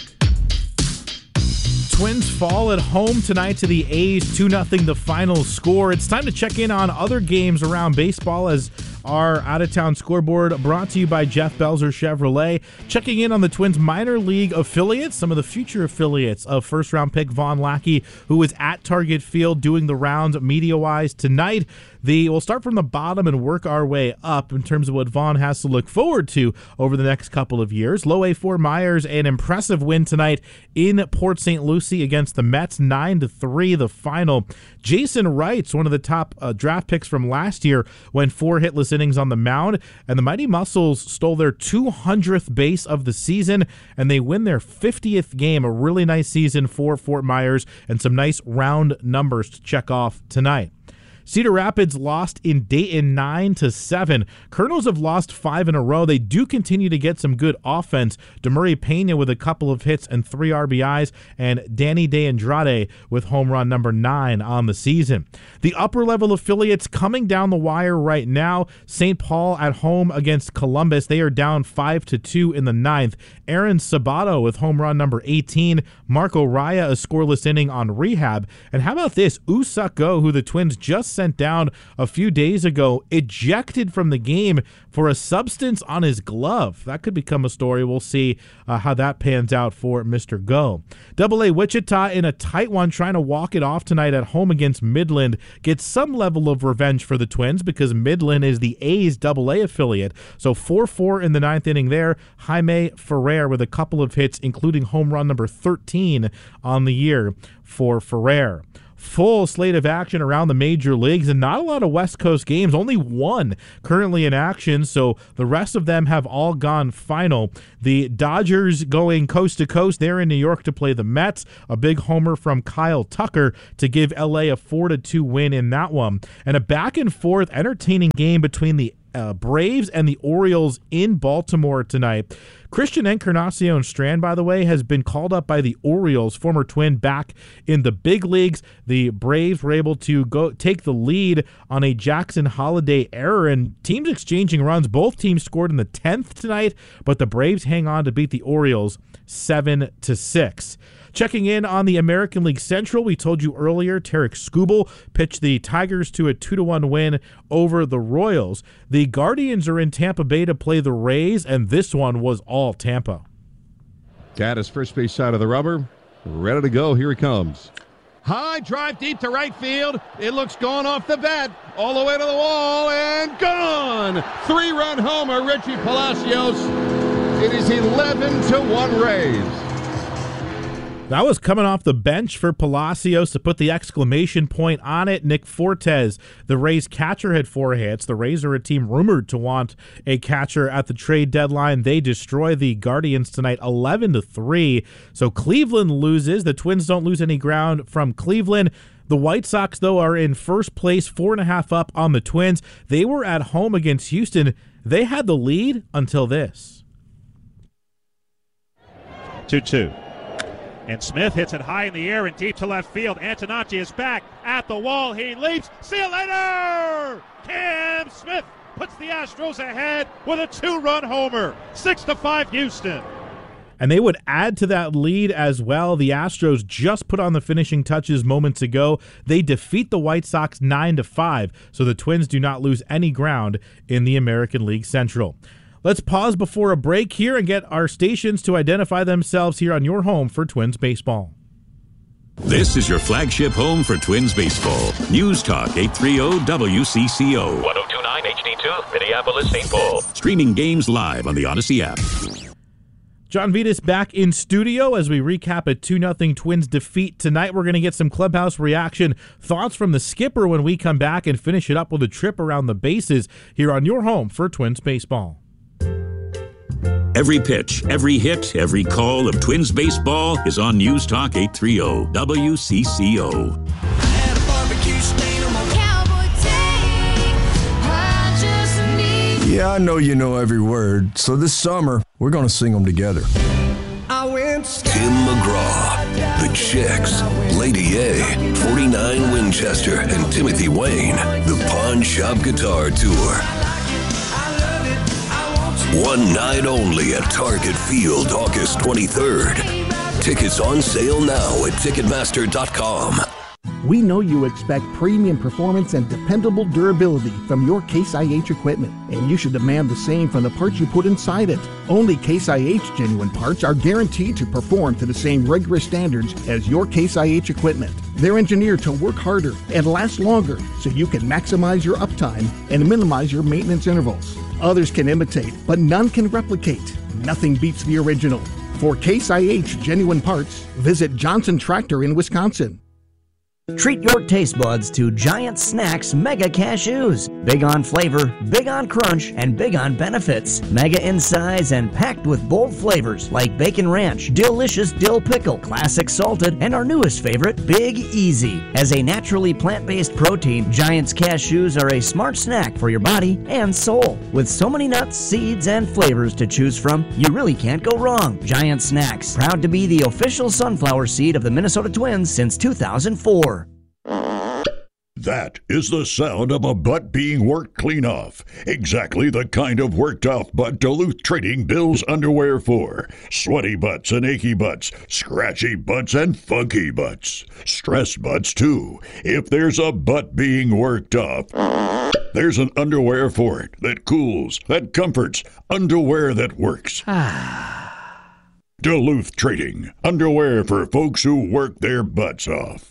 Twins fall at home tonight to the A's, 2-0 the final score. It's time to check in on other games around baseball as our out-of-town scoreboard brought to you by Jeff Belzer Chevrolet. Checking in on the Twins minor league affiliates, some of the future affiliates of first-round pick Vaughn Lackey, who is at Target Field doing the rounds media-wise tonight. We'll start from the bottom and work our way up in terms of what Vaughn has to look forward to over the next couple of years. Low A Fort Myers, an impressive win tonight in Port St. Lucie against the Mets, 9-3 the final. Jason Wright's one of the top draft picks from last year, went 4 hitless innings on the mound, and the Mighty Muscles stole their 200th base of the season, and they win their 50th game. A really nice season for Fort Myers and some nice round numbers to check off tonight. Cedar Rapids lost in Dayton 9-7. Colonels have lost 5 in a row. They do continue to get some good offense. DeMurray Pena with a couple of hits and 3 RBIs, and Danny De Andrade with home run number 9 on the season. The upper-level affiliates coming down the wire right now. St. Paul at home against Columbus. They are down 5-2 in the 9th. Aaron Sabato with home run number 18. Marco Raya a scoreless inning on rehab. And how about this? Usako, who the Twins just sent down a few days ago, ejected from the game for a substance on his glove. That could become a story. We'll see how that pans out for Mr. Go. Double-A Wichita in a tight one, trying to walk it off tonight at home against Midland. Gets some level of revenge for the Twins because Midland is the A's Double-A affiliate. So 4-4 in the 9th inning there. Jaime Ferrer with a couple of hits, including home run number 13 on the year for Ferrer. Full slate of action around the major leagues and not a lot of West Coast games, only one currently in action, so the rest of them have all gone final. The Dodgers going coast to coast. They're in New York to play the Mets. A big homer from Kyle Tucker to give LA a 4-2 win in that one. And a back and forth entertaining game between the Braves and the Orioles in Baltimore tonight. Christian Encarnacion Strand, by the way, has been called up by the Orioles, former Twin, back in the big leagues. The Braves were able to go take the lead on a Jackson Holiday error, and teams exchanging runs. Both teams scored in the 10th tonight, but the Braves hang on to beat the Orioles 7-6. Checking in on the American League Central, we told you earlier, Tarek Skubal pitched the Tigers to a 2-1 win over the Royals. The Guardians are in Tampa Bay to play the Rays, and this one was all Tampa. Gaddis, first base side of the rubber, ready to go. Here he comes. High drive deep to right field. It looks gone off the bat, all the way to the wall, and gone! 3-run homer, Richie Palacios. It is 11-1 Rays. That was coming off the bench for Palacios to put the exclamation point on it. Nick Fortes, the Rays catcher, had 4 hits. The Rays are a team rumored to want a catcher at the trade deadline. They destroy the Guardians tonight 11-3. So Cleveland loses. The Twins don't lose any ground from Cleveland. The White Sox, though, are in first place, 4.5 up on the Twins. They were at home against Houston. They had the lead until this. 2-2. And Smith hits it high in the air and deep to left field. Antonacci is back at the wall. He leaps. See you later! Cam Smith puts the Astros ahead with a 2-run homer. 6-5 Houston. And they would add to that lead as well. The Astros just put on the finishing touches moments ago. They defeat the White Sox 9-5, so the Twins do not lose any ground in the American League Central. Let's pause before a break here and get our stations to identify themselves here on your home for Twins baseball. This is your flagship home for Twins baseball. News Talk 830 WCCO. 1029 HD2, Minneapolis, St. Paul. Streaming games live on the Odyssey app. John Vitas back in studio as we recap a 2-0 Twins defeat tonight. We're going to get some clubhouse reaction, thoughts from the skipper when we come back, and finish it up with a trip around the bases here on your home for Twins baseball. Every pitch, every hit, every call of Twins baseball is on News Talk 830 WCCO. Yeah, I know you know every word, so this summer, we're going to sing them together. Tim McGraw, The Chicks, Lady A, 49 Winchester, and Timothy Wayne, the Pawn Shop Guitar Tour. One night only at Target Field, August 23rd. Tickets on sale now at Ticketmaster.com. We know you expect premium performance and dependable durability from your Case IH equipment, and you should demand the same from the parts you put inside it. Only Case IH genuine parts are guaranteed to perform to the same rigorous standards as your Case IH equipment. They're engineered to work harder and last longer so you can maximize your uptime and minimize your maintenance intervals. Others can imitate, but none can replicate. Nothing beats the original. For Case IH genuine parts, visit Johnson Tractor in Wisconsin. Treat your taste buds to Giant Snacks Mega Cashews. Big on flavor, big on crunch, and big on benefits. Mega in size and packed with bold flavors like Bacon Ranch, Delicious Dill Pickle, Classic Salted, and our newest favorite, Big Easy. As a naturally plant-based protein, Giant's Cashews are a smart snack for your body and soul. With so many nuts, seeds, and flavors to choose from, you really can't go wrong. Giant Snacks, proud to be the official sunflower seed of the Minnesota Twins since 2004. That is the sound of a butt being worked clean off. Exactly the kind of worked off butt Duluth Trading builds underwear for. Sweaty butts and achy butts, scratchy butts and funky butts. Stressed butts too. If there's a butt being worked off, there's an underwear for it that cools, that comforts, underwear that works. Duluth Trading, underwear for folks who work their butts off.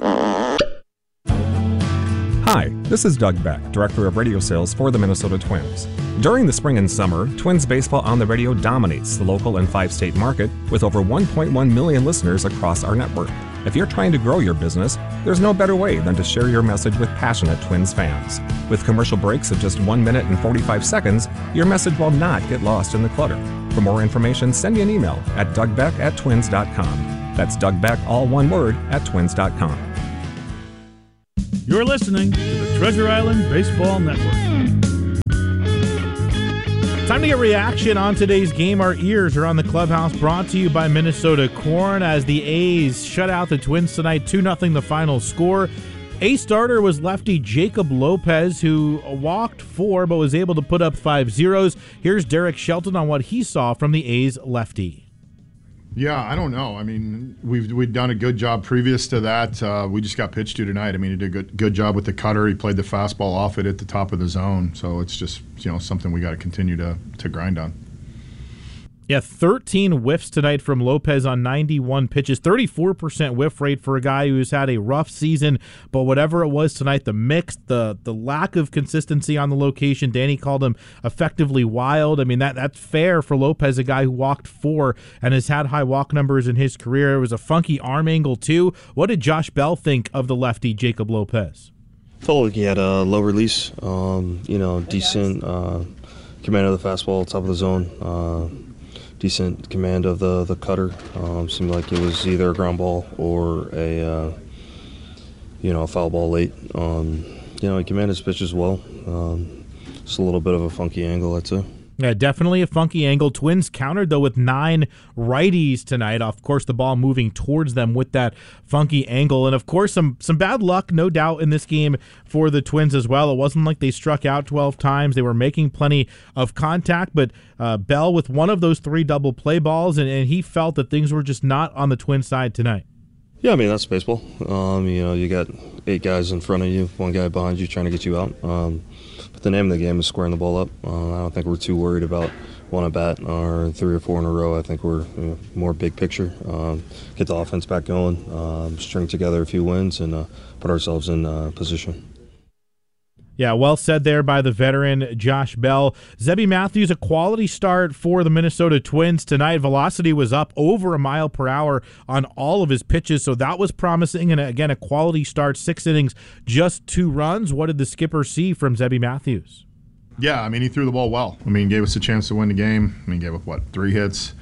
Hi, this is Doug Beck, Director of Radio Sales for the Minnesota Twins. During the spring and summer, Twins baseball on the radio dominates the local and 5-state market with over 1.1 million listeners across our network. If you're trying to grow your business, there's no better way than to share your message with passionate Twins fans. With commercial breaks of just 1 minute and 45 seconds, your message will not get lost in the clutter. For more information, send me an email at dougbeck@twins.com. That's Doug Beck, all one word, @twins.com. You're listening to the Treasure Island Baseball Network. Time to get reaction on today's game. Our ears are on the clubhouse, brought to you by Minnesota Corn as the A's shut out the Twins tonight, 2-0 the final score. A starter was lefty Jacob Lopez, who walked 4 but was able to put up 5 zeros. Here's Derek Shelton on what he saw from the A's lefty. Yeah, I don't know. I mean, we've done a good job previous to that. We just got pitched to tonight. I mean, he did a good job with the cutter. He played the fastball off it at the top of the zone. So it's just, something we got to continue to grind on. Yeah, 13 whiffs tonight from Lopez on 91 pitches, 34% whiff rate for a guy who's had a rough season. But whatever it was tonight, the mix, the lack of consistency on the location, Danny called him effectively wild. I mean, that's fair for Lopez, a guy who walked 4 and has had high walk numbers in his career. It was a funky arm angle, too. What did Josh Bell think of the lefty Jacob Lopez? Felt like he had a low release, decent command of the fastball, top of the zone. Decent command of the cutter. Seemed like it was either a ground ball or a foul ball late. He commanded his pitches well. Just a little bit of a funky angle, I'd say. Yeah, definitely a funky angle. Twins countered, though, with 9 righties tonight. Of course, the ball moving towards them with that funky angle. And, of course, some bad luck, no doubt, in this game for the Twins as well. It wasn't like they struck out 12 times. They were making plenty of contact. But Bell with one of those 3 double play balls, and he felt that things were just not on the Twins' side tonight. Yeah, I mean, that's baseball. You got 8 guys in front of you, 1 guy behind you trying to get you out. But the name of the game is squaring the ball up. I don't think we're too worried about 1 at bat or 3 or 4 in a row. I think we're more big picture. Get the offense back going, string together a few wins, and put ourselves in position. Yeah, well said there by the veteran Josh Bell. Zebby Matthews, a quality start for the Minnesota Twins tonight. Velocity was up over a mile per hour on all of his pitches, so that was promising. And again, a quality start, 6 innings, just 2 runs. What did the skipper see from Zebby Matthews? Yeah, I mean, he threw the ball well. I mean, gave us a chance to win the game. I mean, gave up, 3 hits,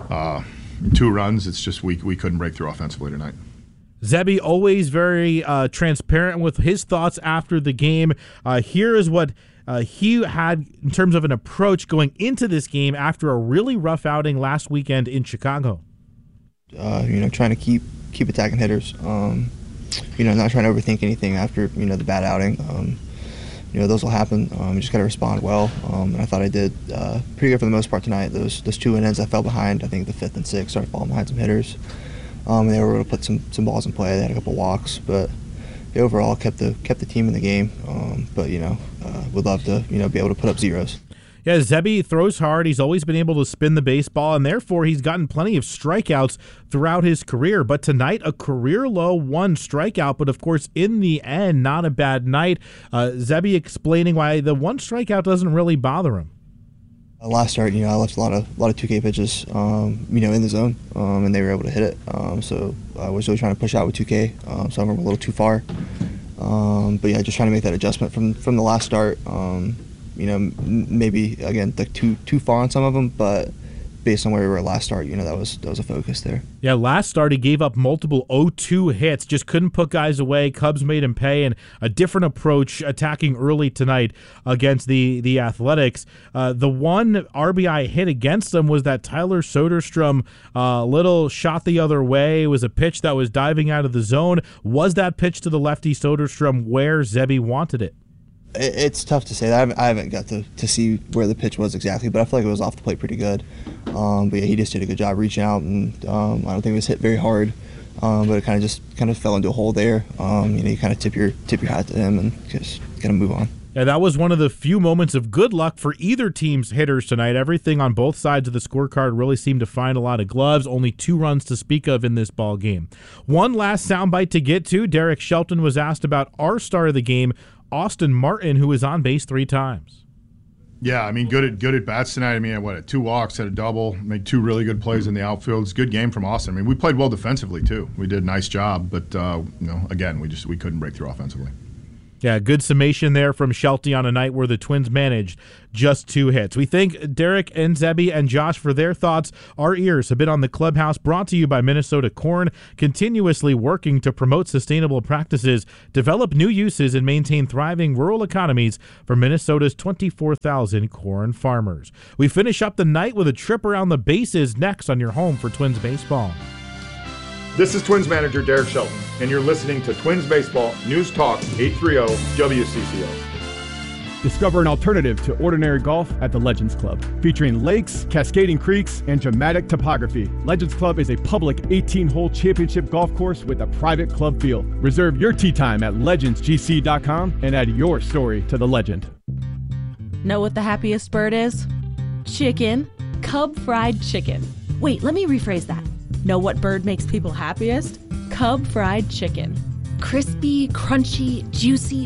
2 runs. It's just we couldn't break through offensively tonight. Zebby always very transparent with his thoughts after the game. Here is what he had in terms of an approach going into this game after a really rough outing last weekend in Chicago. Trying to keep attacking hitters. Not trying to overthink anything after the bad outing. Those will happen. You just got to respond well. And I thought I did pretty good for the most part tonight. Those 2 innings I fell behind. I think the 5th and 6th started falling behind some hitters. They were able to put some balls in play. They had a couple walks, but they overall kept the team in the game. But would love to be able to put up zeros. Yeah, Zebby throws hard. He's always been able to spin the baseball, and therefore he's gotten plenty of strikeouts throughout his career. But tonight, a career-low 1 strikeout, but of course, in the end, not a bad night. Zebby explaining why the 1 strikeout doesn't really bother him. Last start, I left a lot of 2K pitches, in the zone, and they were able to hit it. So I was really trying to push out with 2K, so I went a little too far. But yeah, just trying to make that adjustment from the last start. Maybe again like too far on some of them, but based on where we were last start, that was a focus there. Yeah, last start he gave up multiple 0-2 hits, just couldn't put guys away. Cubs made him pay, and a different approach attacking early tonight against the Athletics. The one RBI hit against them was that Tyler Soderstrom little shot the other way. It was a pitch that was diving out of the zone. Was that pitch to the lefty Soderstrom where Zebby wanted it? It's tough to say. I haven't got to see where the pitch was exactly, but I feel like it was off the plate pretty good. But yeah, he just did a good job reaching out, and I don't think it was hit very hard, but it kind of fell into a hole there. You kind of tip your hat to him and just kind of move on. Yeah, that was one of the few moments of good luck for either team's hitters tonight. Everything on both sides of the scorecard really seemed to find a lot of gloves. Only 2 runs to speak of in this ball game. One last soundbite to get to. Derek Shelton was asked about our star of the game, Austin Martin, who was on base 3 times. Yeah, good at bats tonight. Had 2 walks, had a double, made 2 really good plays in the outfield. It's a good game from Austin. We played well defensively too. We did a nice job, but again, we couldn't break through offensively. Yeah, good summation there from Shelty on a night where the Twins managed just 2 hits. We thank Derek and Zebby and Josh for their thoughts. Our ears have been on the Clubhouse, brought to you by Minnesota Corn, continuously working to promote sustainable practices, develop new uses, and maintain thriving rural economies for Minnesota's 24,000 corn farmers. We finish up the night with a trip around the bases next on your home for Twins baseball. This is Twins manager Derek Shelton, and you're listening to Twins Baseball News Talk 830 WCCO. Discover an alternative to ordinary golf at the Legends Club. Featuring lakes, cascading creeks, and dramatic topography, Legends Club is a public 18-hole championship golf course with a private club field. Reserve your tee time at legendsgc.com and add your story to the legend. Know what the happiest bird is? Chicken. Cub fried chicken. Wait, let me rephrase that. Know what bird makes people happiest? Cub fried chicken. Crispy, crunchy, juicy,